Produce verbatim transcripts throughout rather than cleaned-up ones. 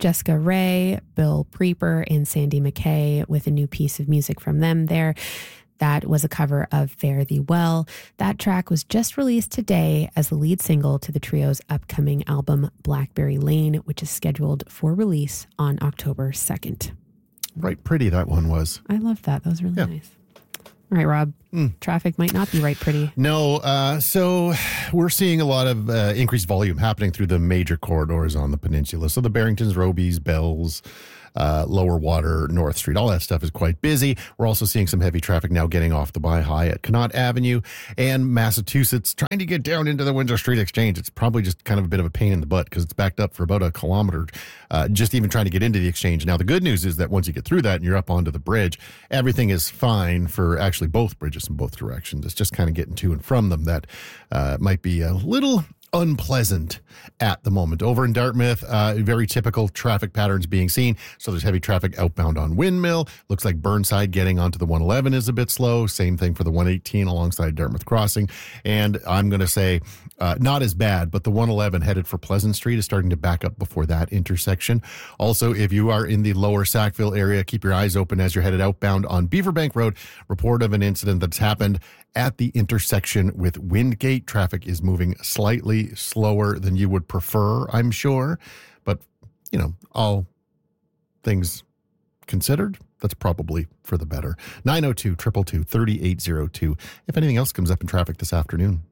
Jessica Ray, Bill Preeper, and Sandy McKay with a new piece of music from them there. That was a cover of Fare Thee Well. That track was just released today as the lead single to the trio's upcoming album, Blackberry Lane, which is scheduled for release on October second. Right pretty that one was. I love that. That was really yeah. nice. All right, Rob, mm. traffic might not be right pretty. No, uh, so we're seeing a lot of uh, increased volume happening through the major corridors on the peninsula. So the Barringtons, Robies, Bells, uh, Lower Water, North Street, all that stuff is quite busy. We're also seeing some heavy traffic now getting off the Bi-High at Connaught Avenue and Massachusetts, trying to get down into the Windsor Street Exchange. It's probably just kind of a bit of a pain in the butt because it's backed up for about a kilometer, uh, just even trying to get into the exchange. Now, the good news is that once you get through that and you're up onto the bridge, everything is fine for actually both bridges in both directions. It's just kind of getting to and from them that uh, might be a little unpleasant at the moment. Over in Dartmouth, uh, very typical traffic patterns being seen. So there's heavy traffic outbound on Windmill. Looks like Burnside getting onto the one eleven is a bit slow. Same thing for the one eighteen alongside Dartmouth Crossing. And I'm going to say uh, not as bad, but the one eleven headed for Pleasant Street is starting to back up before that intersection. Also, if you are in the lower Sackville area, keep your eyes open as you're headed outbound on Beaverbank Road. Report of an incident that's happened at the intersection with Windgate. Traffic is moving slightly slower than you would prefer, I'm sure. But, you know, all things considered, that's probably for the better. nine oh two, two two two, three eight zero two. If anything else comes up in traffic this afternoon.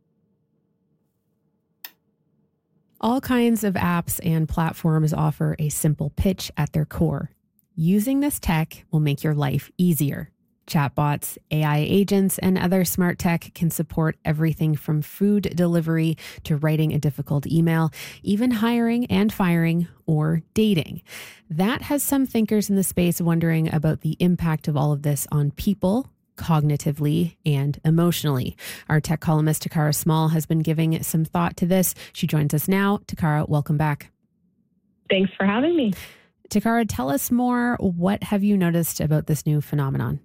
All kinds of apps and platforms offer a simple pitch at their core. Using this tech will make your life easier. Chatbots, A I agents, and other smart tech can support everything from food delivery to writing a difficult email, even hiring and firing or dating. That has some thinkers in the space wondering about the impact of all of this on people, cognitively and emotionally. Our tech columnist, Takara Small, has been giving some thought to this. She joins us now. Takara, welcome back. Thanks for having me. Takara, tell us more. What have you noticed about this new phenomenon?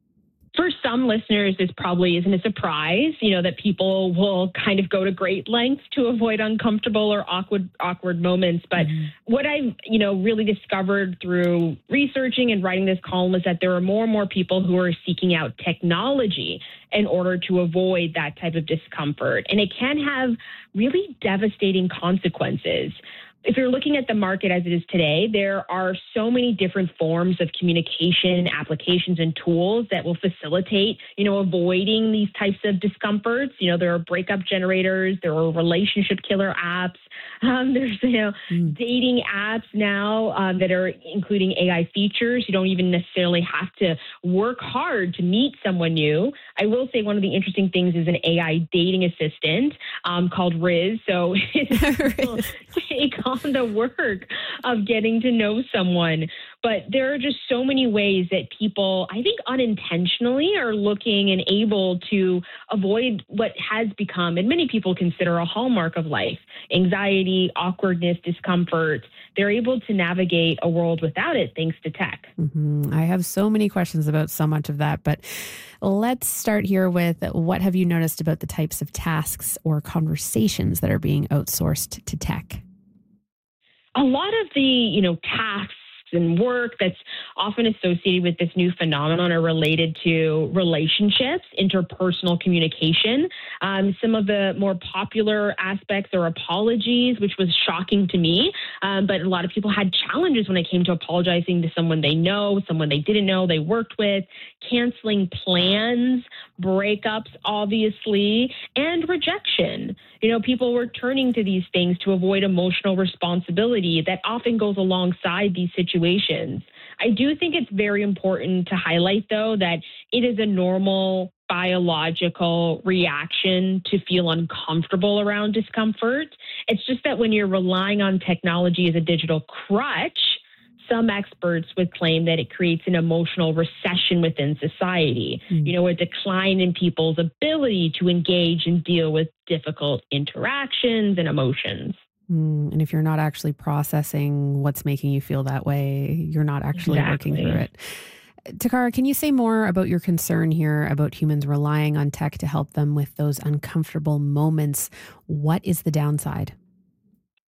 For some listeners, this probably isn't a surprise, you know, that people will kind of go to great lengths to avoid uncomfortable or awkward awkward moments. But mm-hmm. what I've, you know, really discovered through researching and writing this column is that there are more and more people who are seeking out technology in order to avoid that type of discomfort. And it can have really devastating consequences. If you're looking at the market as it is today, there are so many different forms of communication, applications, and tools that will facilitate, you know, avoiding these types of discomforts. You know, there are breakup generators, there are relationship killer apps, um, there's, you know, mm. dating apps now um, that are including A I features. You don't even necessarily have to work hard to meet someone new. I will say one of the interesting things is an A I dating assistant um, called Riz. So it will take on the work of getting to know someone. But there are just so many ways that people, I think unintentionally, are looking and able to avoid what has become, and many people consider, a hallmark of life: anxiety, awkwardness, discomfort. They're able to navigate a world without it thanks to tech. Mm-hmm. I have so many questions about so much of that, but let's start here with, what have you noticed about the types of tasks or conversations that are being outsourced to tech? A lot of the, you know, tasks and work that's often associated with this new phenomenon are related to relationships, interpersonal communication. Um, some of the more popular aspects are apologies, which was shocking to me. Um, but a lot of people had challenges when it came to apologizing to someone they know, someone they didn't know, they worked with, canceling plans, breakups, obviously, and rejection. You know, people were turning to these things to avoid emotional responsibility that often goes alongside these situations. I do think it's very important to highlight, though, that it is a normal biological reaction to feel uncomfortable around discomfort. It's just that when you're relying on technology as a digital crutch, some experts would claim that it creates an emotional recession within society, mm. you know, a decline in people's ability to engage and deal with difficult interactions and emotions. Mm, and if you're not actually processing what's making you feel that way, you're not actually exactly. working through it. Takara, can you say more about your concern here about humans relying on tech to help them with those uncomfortable moments? What is the downside?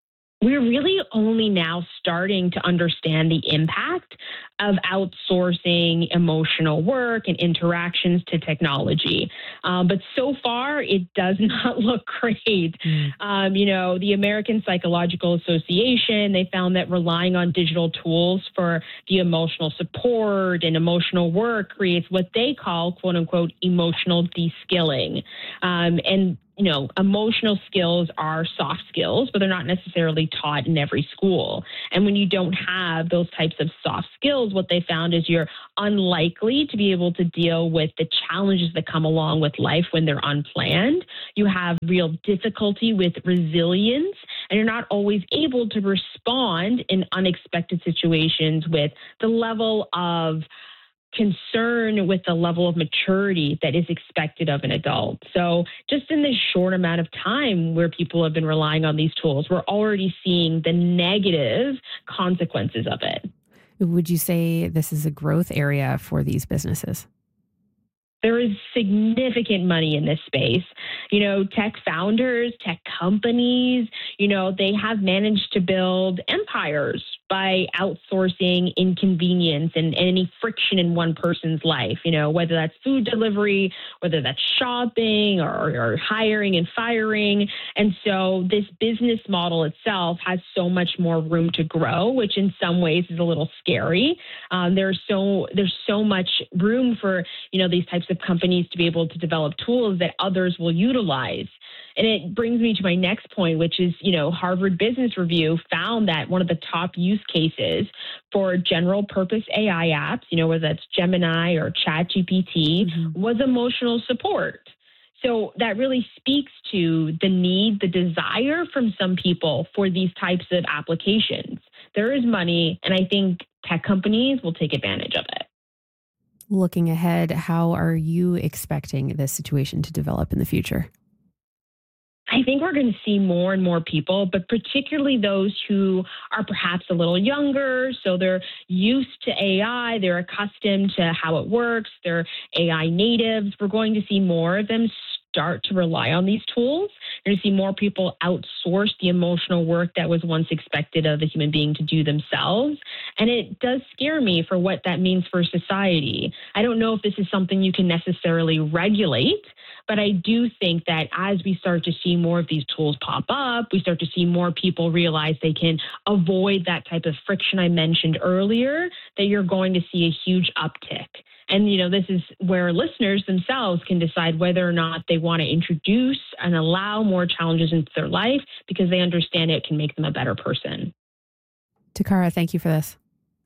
we're really only now starting to understand the impact of outsourcing emotional work and interactions to technology. Um, but so far, it does not look great. Mm. Um, you know, the American Psychological Association, they found that relying on digital tools for the emotional support and emotional work creates what they call, quote unquote, emotional de-skilling. Um, and You know, emotional skills are soft skills, but they're not necessarily taught in every school. And when you don't have those types of soft skills, what they found is you're unlikely to be able to deal with the challenges that come along with life when they're unplanned. You have real difficulty with resilience, and you're not always able to respond in unexpected situations with the level of concern with the level of maturity that is expected of an adult. So just in this short amount of time where people have been relying on these tools, we're already seeing the negative consequences of it. Would you say this is a growth area for these businesses? There is significant money in this space. You know, tech founders, tech companies, you know, they have managed to build empires by outsourcing inconvenience and, and any friction in one person's life, you know, whether that's food delivery, whether that's shopping or, or hiring and firing. And so this business model itself has so much more room to grow, which in some ways is a little scary. Um, there's so there's so much room for, you know, these types of companies to be able to develop tools that others will utilize. And it brings me to my next point, which is, you know, Harvard Business Review found that one of the top use cases for general purpose A I apps, you know, whether that's Gemini or ChatGPT, mm-hmm. was emotional support. So that really speaks to the need, the desire from some people for these types of applications. There is money, and I think tech companies will take advantage of it. Looking ahead, how are you expecting this situation to develop in the future? I think we're going to see more and more people, but particularly those who are perhaps a little younger. So they're used to A I, they're accustomed to how it works, they're A I natives. We're going to see more of them start to rely on these tools. You're going to see more people outsource the emotional work that was once expected of a human being to do themselves. And it does scare me for what that means for society. I don't know if this is something you can necessarily regulate, but I do think that as we start to see more of these tools pop up, we start to see more people realize they can avoid that type of friction I mentioned earlier, that you're going to see a huge uptick. And, you know, this is where listeners themselves can decide whether or not they want to introduce and allow more challenges into their life because they understand it can make them a better person. Takara, thank you for this.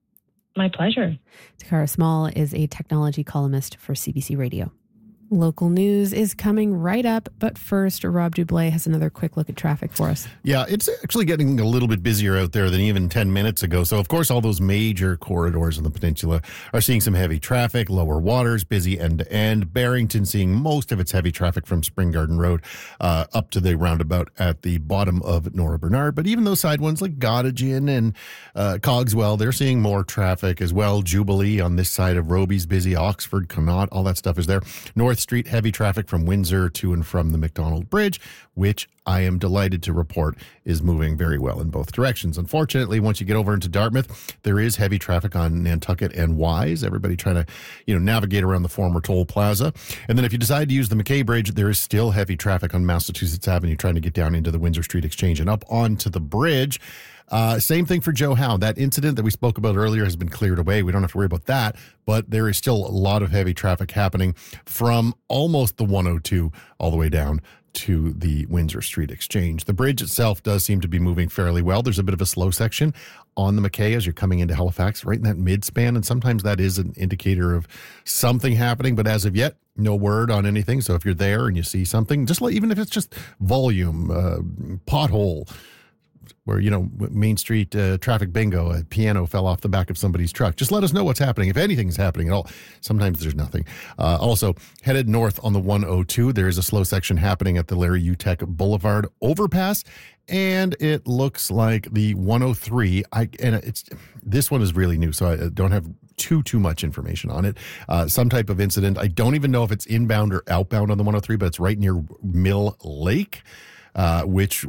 My pleasure. Takara Small is a technology columnist for C B C Radio. Local news is coming right up, but first, Rob Dublé has another quick look at traffic for us. Yeah, it's actually getting a little bit busier out there than even ten minutes ago. So, of course, all those major corridors on the peninsula are seeing some heavy traffic. Lower Waters, busy end-to-end. Barrington seeing most of its heavy traffic from Spring Garden Road uh, up to the roundabout at the bottom of Nora Bernard. But even those side ones like Gottingen and uh, Cogswell, they're seeing more traffic as well. Jubilee on this side of Roby's busy. Oxford, Connaught, all that stuff is there. North Street, heavy traffic from Windsor to and from the McDonald Bridge, which I am delighted to report is moving very well in both directions. Unfortunately, once you get over into Dartmouth, there is heavy traffic on Nantucket and Wise. Everybody trying to, you know, navigate around the former toll plaza. And then if you decide to use the McKay Bridge, there is still heavy traffic on Massachusetts Avenue trying to get down into the Windsor Street Exchange and up onto the bridge. Uh, same thing for Joe Howe. That incident that we spoke about earlier has been cleared away. We don't have to worry about that, but there is still a lot of heavy traffic happening from almost the one oh two all the way down to the Windsor Street Exchange. The bridge itself does seem to be moving fairly well. There's a bit of a slow section on the McKay as you're coming into Halifax, right in that mid-span, and sometimes that is an indicator of something happening, but as of yet, no word on anything. So if you're there and you see something, just like, even if it's just volume, uh, pothole, where, you know, Main Street uh, traffic bingo, a piano fell off the back of somebody's truck. Just let us know what's happening, if anything's happening at all. Sometimes there's nothing. Uh, also, headed north on the one oh two, there is a slow section happening at the Larry Utek Boulevard overpass, and it looks like the one oh three, I and it's this one is really new, so I don't have too, too much information on it. Uh, some type of incident. I don't even know if it's inbound or outbound on the one oh three, but it's right near Mill Lake, uh, which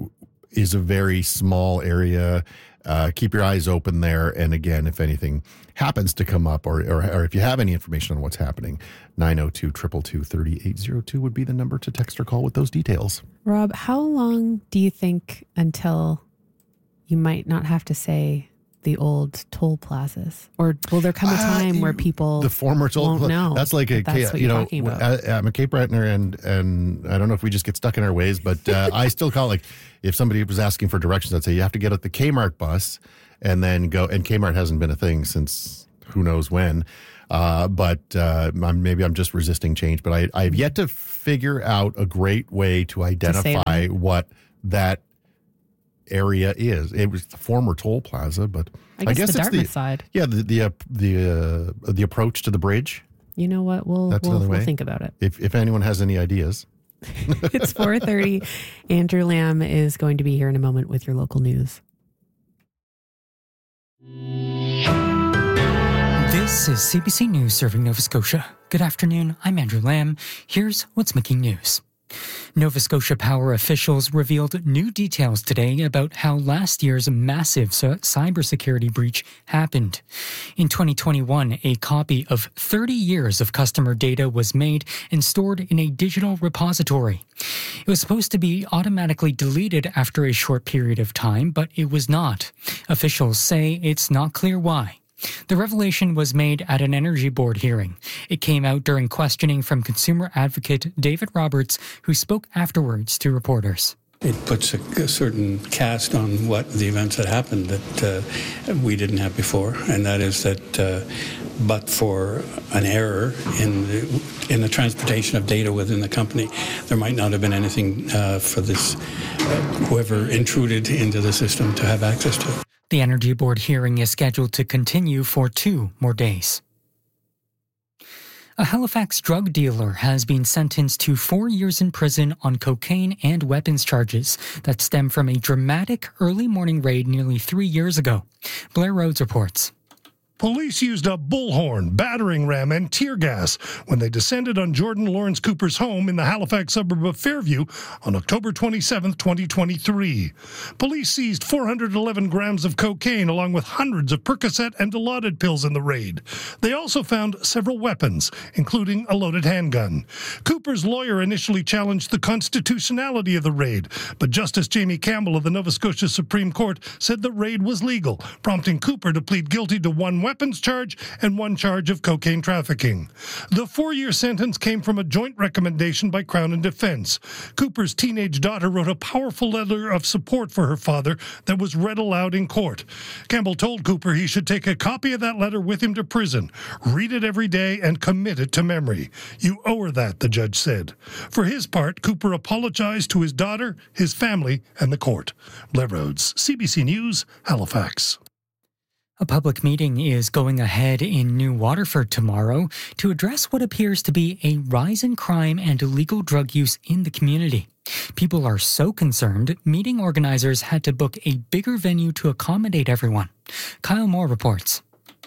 is a very small area. Uh, keep your eyes open there. And again, if anything happens to come up or, or, or if you have any information on what's happening, nine oh two, two two two, three eight zero two would be the number to text or call with those details. Rob, how long do you think until you might not have to say the old toll plazas? Or will there come a time uh, where people the former toll won't pla- know? That's like a, that's you know, I, I'm a Cape Bretoner, and and I don't know if we just get stuck in our ways, but uh, I still call it, like, if somebody was asking for directions, I'd say you have to get at the Kmart bus and then go, and Kmart hasn't been a thing since who knows when. Uh, but uh, I'm, maybe I'm just resisting change, but I, I've yet to figure out a great way to identify to what that area is. It was the former toll plaza, but I guess, I guess the it's Dartmouth the side. Yeah, the the uh, the uh, the approach to the bridge. You know what? We'll That's we'll, another we'll way. think about it. If if anyone has any ideas. It's four thirty. Andrew Lamb is going to be here in a moment with your local news. This is C B C News serving Nova Scotia. Good afternoon, I'm Andrew Lamb. Here's what's making news. Nova Scotia Power officials revealed new details today about how last year's massive cybersecurity breach happened. In twenty twenty-one, a copy of thirty years of customer data was made and stored in a digital repository. It was supposed to be automatically deleted after a short period of time, but it was not. Officials say it's not clear why. The revelation was made at an Energy Board hearing. It came out during questioning from consumer advocate David Roberts, who spoke afterwards to reporters. It puts a, a certain cast on what the events that happened that uh, we didn't have before, and that is that uh, but for an error in the, in the transportation of data within the company, there might not have been anything uh, for this uh, whoever intruded into the system to have access to. The Energy Board hearing is scheduled to continue for two more days. A Halifax drug dealer has been sentenced to four years in prison on cocaine and weapons charges that stem from a dramatic early morning raid nearly three years ago. Blair Rhodes reports. Police used a bullhorn, battering ram, and tear gas when they descended on Jordan Lawrence Cooper's home in the Halifax suburb of Fairview on October twenty-seventh, twenty twenty-three. Police seized four hundred eleven grams of cocaine along with hundreds of Percocet and Dilaudid pills in the raid. They also found several weapons, including a loaded handgun. Cooper's lawyer initially challenged the constitutionality of the raid, but Justice Jamie Campbell of the Nova Scotia Supreme Court said the raid was legal, prompting Cooper to plead guilty to one weapons charge and one charge of cocaine trafficking. The four-year sentence came from a joint recommendation by Crown and Defence. Cooper's teenage daughter wrote a powerful letter of support for her father that was read aloud in court. Campbell told Cooper he should take a copy of that letter with him to prison, read it every day, and commit it to memory. You owe her that, the judge said. For his part, Cooper apologized to his daughter, his family, and the court. Blair Rhodes, C B C News, Halifax. A public meeting is going ahead in New Waterford tomorrow to address what appears to be a rise in crime and illegal drug use in the community. People are so concerned, meeting organizers had to book a bigger venue to accommodate everyone. Kyle Moore reports.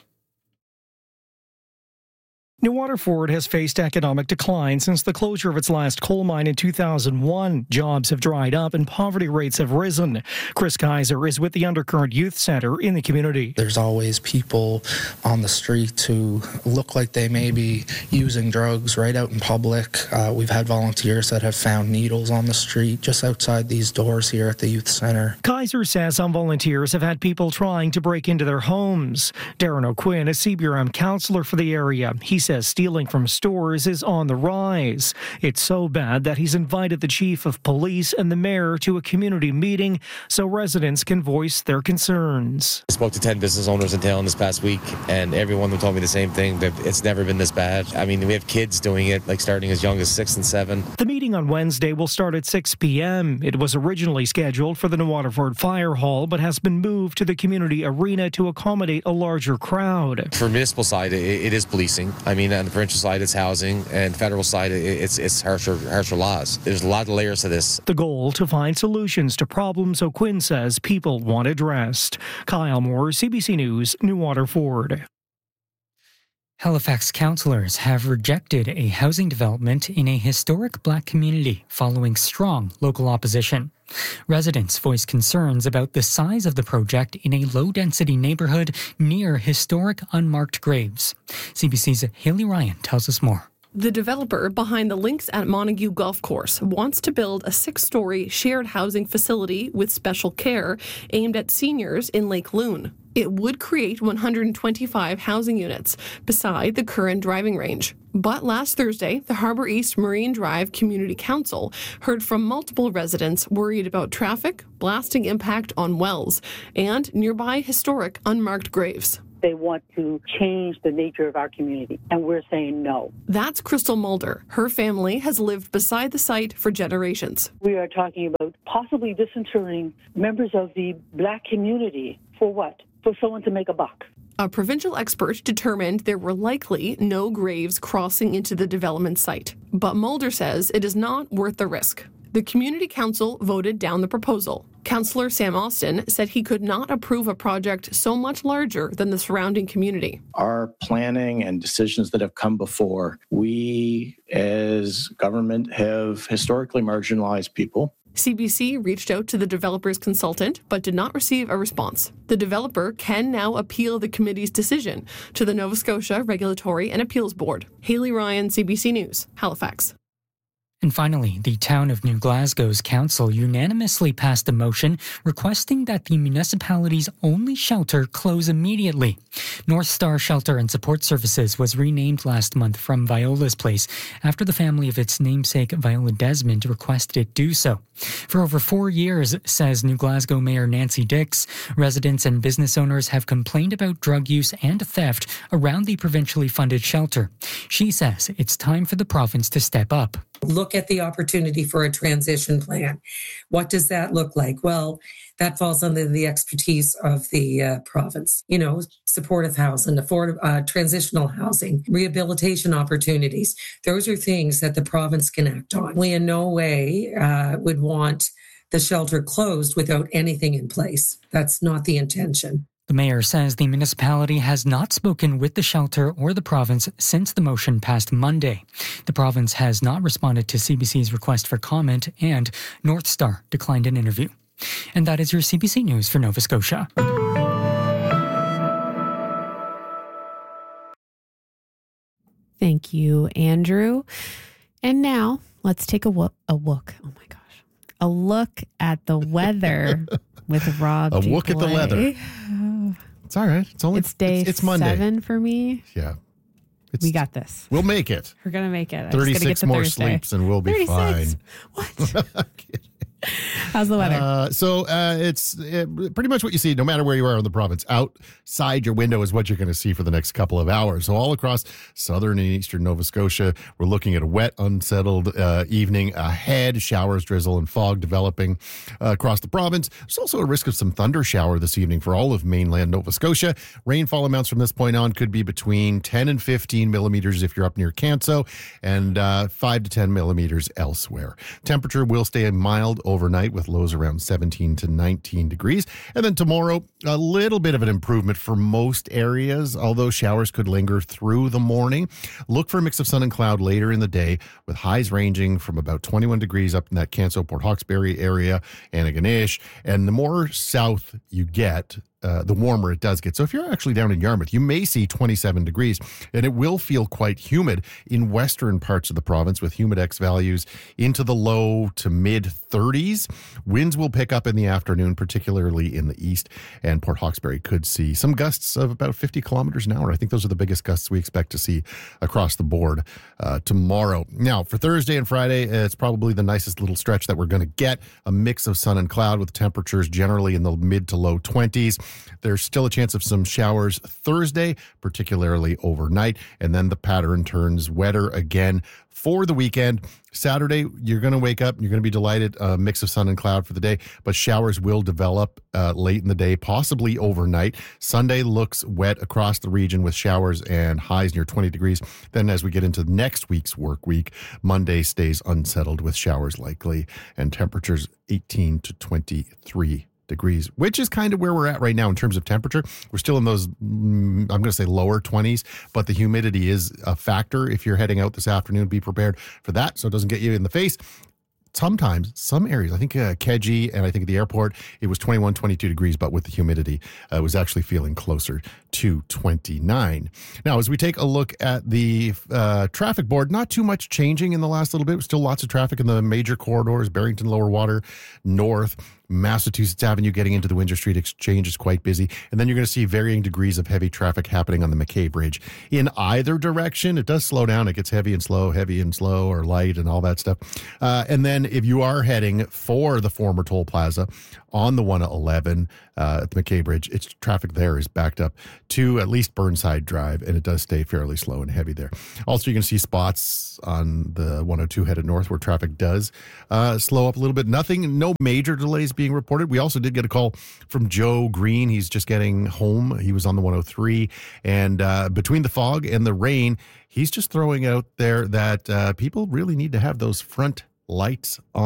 New Waterford has faced economic decline since the closure of its last coal mine in two thousand one. Jobs have dried up and poverty rates have risen. Chris Kaiser is with the Undercurrent Youth Centre in the community. There's always people on the street who look like they may be using drugs right out in public. Uh, we've had volunteers that have found needles on the street just outside these doors here at the Youth Centre. Kaiser says some volunteers have had people trying to break into their homes. Darren O'Quinn, a C B R M councillor for the area, he says stealing from stores is on the rise. It's so bad that he's invited the chief of police and the mayor to a community meeting so residents can voice their concerns. I spoke to ten business owners in town this past week, and everyone told me the same thing, that it's never been this bad. I mean, we have kids doing it, like starting as young as six and seven. The meeting on Wednesday will start at six p.m. It was originally scheduled for the New Waterford Fire Hall, but has been moved to the community arena to accommodate a larger crowd. For municipal side, it, it is policing. I mean, on the provincial side, it's housing, and federal side, it, it's it's harsher, harsher laws. There's a lot of layers to this. The goal to find solutions to problems O'Quinn says people want addressed. Kyle Moore, C B C News, New Waterford. Halifax councillors have rejected a housing development in a historic black community following strong local opposition. Residents voiced concerns about the size of the project in a low-density neighborhood near historic unmarked graves. C B C's Haley Ryan tells us more. The developer behind the Links at Montague Golf Course wants to build a six-story shared housing facility with special care aimed at seniors in Lake Loon. It would create one hundred twenty-five housing units beside the current driving range. But last Thursday, the Harbour East Marine Drive Community Council heard from multiple residents worried about traffic, blasting impact on wells, and nearby historic unmarked graves. They want to change the nature of our community, and we're saying no. That's Crystal Mulder. Her family has lived beside the site for generations. We are talking about possibly disinterring members of the Black community. For what? For someone to make a buck. A provincial expert determined there were likely no graves crossing into the development site. But Mulder says it is not worth the risk. The Community Council voted down the proposal. Councillor Sam Austin said he could not approve a project so much larger than the surrounding community. Our planning and decisions that have come before, we as government have historically marginalized people. C B C reached out to the developer's consultant but did not receive a response. The developer can now appeal the committee's decision to the Nova Scotia Regulatory and Appeals Board. Haley Ryan, C B C News, Halifax. And finally, the town of New Glasgow's council unanimously passed a motion requesting that the municipality's only shelter close immediately. North Star Shelter and Support Services was renamed last month from Viola's Place after the family of its namesake Viola Desmond requested it do so. For over four years, says New Glasgow Mayor Nancy Dix, residents and business owners have complained about drug use and theft around the provincially funded shelter. She says it's time for the province to step up. Look at the opportunity for a transition plan. What does that look like? Well, that falls under the expertise of the uh, province. You know, supportive housing, afford, uh, transitional housing, rehabilitation opportunities. Those are things that the province can act on. We in no way uh, would want the shelter closed without anything in place. That's not the intention. The mayor says the municipality has not spoken with the shelter or the province since the motion passed Monday. The province has not responded to C B C's request for comment, and North Star declined an interview. And that is your C B C News for Nova Scotia. Thank you, Andrew. And now let's take a look. A look. Oh my gosh, a look at the weather with Rob. A look at the weather. It's all right. It's only it's day it's, it's Monday. seven for me. Yeah, it's, we got this. We'll make it. We're gonna make it. Thirty-six more Thursday. sleeps and we'll be thirty-six. fine. What? How's the weather? Uh, so uh, it's it, pretty much what you see, no matter where you are in the province. Outside your window is what you're going to see for the next couple of hours. So all across southern and eastern Nova Scotia, we're looking at a wet, unsettled uh, evening ahead. Showers, drizzle, and fog developing uh, across the province. There's also a risk of some thunder shower this evening for all of mainland Nova Scotia. Rainfall amounts from this point on could be between ten and fifteen millimeters if you're up near Canso, and uh, five to ten millimeters elsewhere. Temperature will stay mild overnight with lows around seventeen to nineteen degrees. And then tomorrow, a little bit of an improvement for most areas, although showers could linger through the morning. Look for a mix of sun and cloud later in the day with highs ranging from about twenty-one degrees up in that Canso, Port Hawkesbury area, Antigonish. And the more south you get, Uh, the warmer it does get. So if you're actually down in Yarmouth, you may see twenty-seven degrees, and it will feel quite humid in western parts of the province with humidex values into the low to mid thirties. Winds will pick up in the afternoon, particularly in the east, and Port Hawkesbury could see some gusts of about fifty kilometers an hour. I think those are the biggest gusts we expect to see across the board uh, tomorrow. Now, for Thursday and Friday, it's probably the nicest little stretch that we're going to get. A mix of sun and cloud with temperatures generally in the mid to low twenties. There's still a chance of some showers Thursday, particularly overnight, and then the pattern turns wetter again for the weekend. Saturday, you're going to wake up, you're going to be delighted, a mix of sun and cloud for the day, but showers will develop uh, late in the day, possibly overnight. Sunday looks wet across the region with showers and highs near twenty degrees. Then as we get into next week's work week, Monday stays unsettled with showers likely and temperatures eighteen to twenty-three degrees, which is kind of where we're at right now in terms of temperature. We're still in those, I'm going to say lower twenties, but the humidity is a factor. If you're heading out this afternoon, be prepared for that so it doesn't get you in the face. sometimes, some areas, I think uh, Keji and I think at the airport, it was twenty-one, twenty-two degrees, but with the humidity, uh, it was actually feeling closer to twenty-nine. Now, as we take a look at the uh, traffic board, not too much changing in the last little bit. Still lots of traffic in the major corridors, Barrington, Lower Water, North, Massachusetts Avenue getting into the Windsor Street Exchange is quite busy. And then you're going to see varying degrees of heavy traffic happening on the McKay Bridge in either direction. It does slow down. It gets heavy and slow, heavy and slow, or light and all that stuff. Uh, and then if you are heading for the former toll plaza on the one eleven uh, at the McKay Bridge, it's traffic there is backed up to at least Burnside Drive, and it does stay fairly slow and heavy there. Also, you're going to see spots on the one oh two headed north where traffic does uh, slow up a little bit. Nothing, no major delays being reported. We also did get a call from Joe Green. He's just getting home. He was on the one oh three, and uh, between the fog and the rain, he's just throwing out there that uh, people really need to have those front lights on.